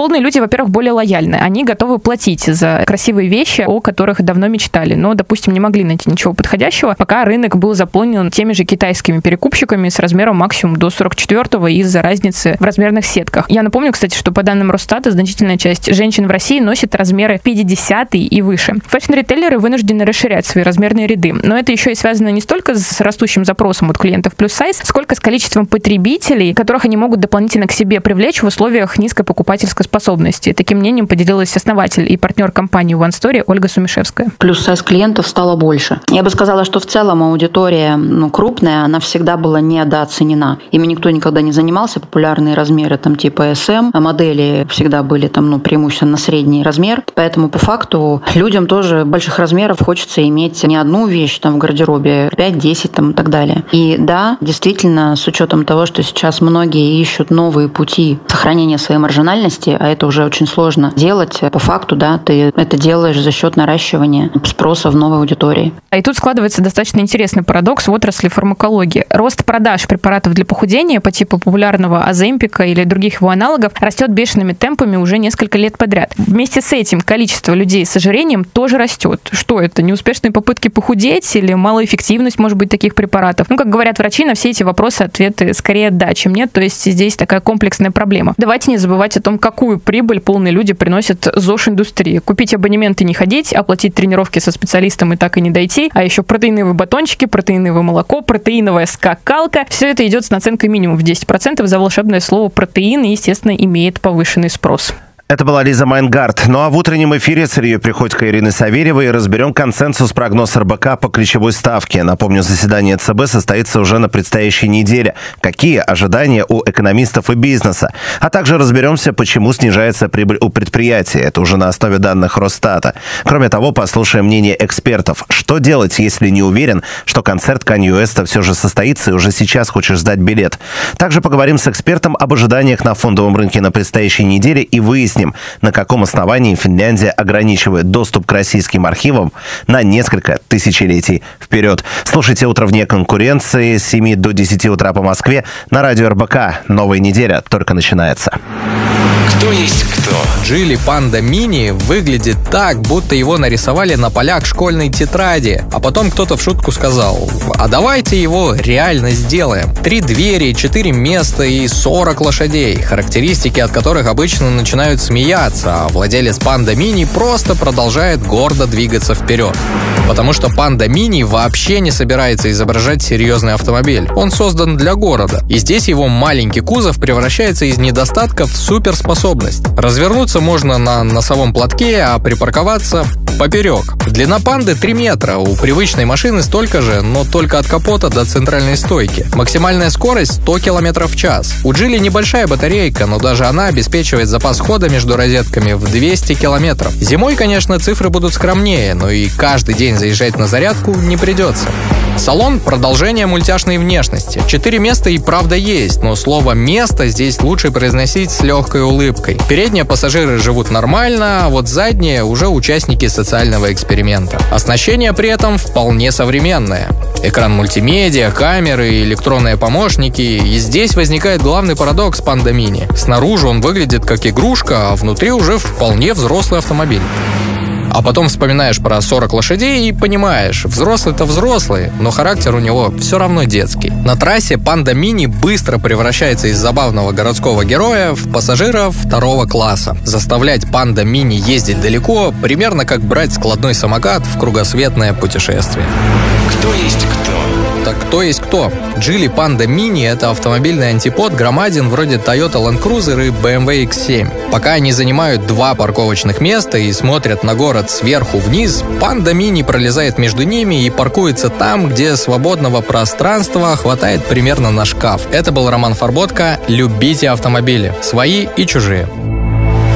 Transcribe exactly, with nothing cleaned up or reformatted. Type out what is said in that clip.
Голодные люди, во-первых, более лояльны. Они готовы платить за красивые вещи, о которых давно мечтали. Но, допустим, не могли найти ничего подходящего, пока рынок был заполнен теми же китайскими перекупщиками с размером максимум до сорок четвёртого из-за разницы в размерных сетках. Я напомню, кстати, что по данным Росстата значительная часть женщин в России носит размеры пятьдесят и выше. Фэшн-ритейлеры вынуждены расширять свои размерные ряды. Но это еще и связано не столько с растущим запросом от клиентов плюс сайз, сколько с количеством потребителей, которых они могут дополнительно к себе привлечь в условиях низкой покупательской способности. Таким мнением поделилась основатель и партнер компании One Story Ольга Сумишевская. Плюс сайз клиентов стало больше. Я бы сказала, что в целом аудитория ну, крупная, она всегда была недооценена. Ими никто никогда не занимался. Популярные размеры там типа эс эм, а модели всегда были там ну, преимущественно на средний размер. Поэтому по факту людям тоже больших размеров хочется иметь не одну вещь там в гардеробе, пять-десять там и так далее. И да, действительно, с учетом того, что сейчас многие ищут новые пути сохранения своей маржинальности, а это уже очень сложно делать, по факту, да, ты это делаешь за счет наращивания спроса в новой аудитории. И тут складывается достаточно интересный парадокс в отрасли фармакологии. Рост продаж препаратов для похудения по типу популярного Оземпика или других его аналогов растет бешеными темпами уже несколько лет подряд. Вместе с этим количество людей с ожирением тоже растет. Что это? Неуспешные попытки похудеть или малоэффективность, может быть, таких препаратов? Ну, как говорят врачи, на все эти вопросы ответы скорее да, чем нет. То есть здесь такая комплексная проблема. Давайте не забывать о том, какую прибыль полные люди приносят ЗОЖ-индустрии. Купить абонемент и не ходить, оплатить тренировки со специалистом и так и не дойти, а еще протеиновые батончики, протеиновое молоко, протеиновая скакалка. Все это идет с наценкой минимум в десять процентов за волшебное слово протеин и, естественно, имеет повышенный спрос. Это была Лиза Майнгард. Ну а в утреннем эфире с Ильей Приходько и Ириной Савельевой разберем консенсус прогноз эр бэ ка по ключевой ставке. Напомню, заседание цэ бэ состоится уже на предстоящей неделе. Какие ожидания у экономистов и бизнеса? А также разберемся, почему снижается прибыль у предприятий. Это уже на основе данных Росстата. Кроме того, послушаем мнение экспертов. Что делать, если не уверен, что концерт Канье Уэста все же состоится и уже сейчас хочешь сдать билет? Также поговорим с экспертом об ожиданиях на фондовом рынке на предстоящей неделе и выясним, на каком основании Финляндия ограничивает доступ к российским архивам на несколько тысячелетий вперед. Слушайте «Утро вне конкуренции» с семи до десяти утра по Москве на радио эр бэ ка. Новая неделя только начинается. Кто есть кто? Geely Panda Mini выглядит так, будто его нарисовали на полях школьной тетради. А потом кто-то в шутку сказал: а давайте его реально сделаем. Три двери, четыре места и сорок лошадей. Характеристики, от которых обычно начинают смеяться, а владелец Panda Mini просто продолжает гордо двигаться вперед. Потому что Panda Mini вообще не собирается изображать серьезный автомобиль. Он создан для города. И здесь его маленький кузов превращается из недостатка в суперспособность. Развернуться можно на носовом платке, а припарковаться поперек. Длина Панды три метра, у привычной машины столько же, но только от капота до центральной стойки. Максимальная скорость сто километров в час. У Geely небольшая батарейка, но даже она обеспечивает запас хода между розетками в двести километров. Зимой, конечно, цифры будут скромнее, но и каждый день заезжать на зарядку не придется. Салон – продолжение мультяшной внешности. Четыре места и правда есть, но слово «место» здесь лучше произносить с легкой улыбкой. Передние пассажиры живут нормально, а вот задние – уже участники социального эксперимента. Оснащение при этом вполне современное. Экран мультимедиа, камеры, электронные помощники. И здесь возникает главный парадокс Panda Mini. Снаружи он выглядит как игрушка, а внутри уже вполне взрослый автомобиль. А потом вспоминаешь про сорок лошадей и понимаешь, взрослый-то взрослый, но характер у него все равно детский. На трассе Panda Mini быстро превращается из забавного городского героя в пассажира второго класса. Заставлять Panda Mini ездить далеко примерно как брать складной самокат в кругосветное путешествие. Кто есть кто? Так кто есть кто? Geely Panda Mini — это автомобильный антипод громадин вроде Toyota Land Cruiser и бэ эм вэ икс семь. Пока они занимают два парковочных места и смотрят на город сверху вниз, Panda Mini пролезает между ними и паркуется там, где свободного пространства хватает примерно на шкаф. Это был Роман Фарботко. Любите автомобили. Свои и чужие.